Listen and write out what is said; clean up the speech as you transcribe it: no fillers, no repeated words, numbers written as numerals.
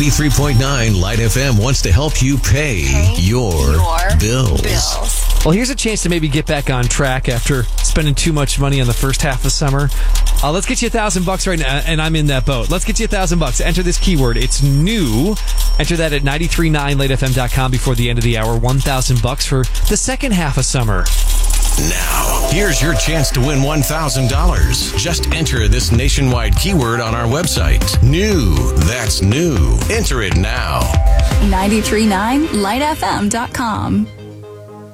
93.9 Light FM wants to help you pay your bills. Well, here's a chance to maybe get back on track after spending too much money on the first half of summer. Let's get you $1,000 right now, and I'm in that boat. Let's get you $1,000. Enter this keyword. It's new. Enter that at 939lightfm.com before the end of the hour. $1,000 for the second half of summer. Now, here's your chance to win $1,000. Just enter this nationwide keyword on our website. New. That's new. Enter it now. 939lightfm.com.